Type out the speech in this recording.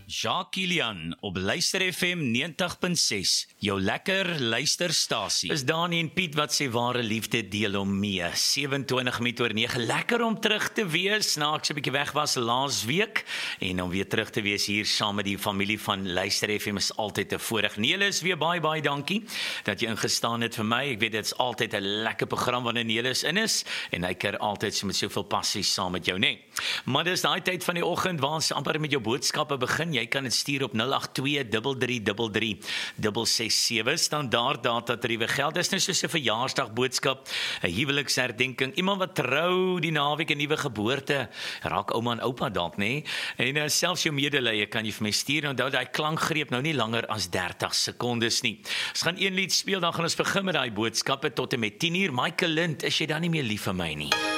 Jacques Kilian op Luister FM 90.6, jou lekker luisterstasie. Is Dani en Piet wat sê ware liefde deel om mee. 27:09, lekker om terug te wees, na ek so 'n bietjie weg was laas week, en om weer terug te wees hier saam met die familie van Luister FM is altyd 'n voorreg. Nelis, weer baie dankie dat jy ingestaan het vir my. Ek weet dit is altyd 'n lekker program wanneer Nelis in is, en hy keer altyd so met soveel passie saam met jou, nee. Maar dis daai tyd van die oggend waar ons amper met jou boodskappe begin. Jy kan dit stuur op 082-333-667, standaard datatariewe geld. Dis nou soos 'n verjaarsdag boodskap, 'n huweliksherdenking, iemand wat trou die naweek, 'n nuwe geboorte, raak ouma en oupa dalk, nê? En selfs jou medelee kan jy vir my stuur. Onthou daai klankgreep nou nie langer as 30 sekondes nie. Ons gaan een lied speel, dan gaan ons begin met daai boodskappe tot en met 10:00. Michael Lind, is jy dan nie meer lief vir my nie?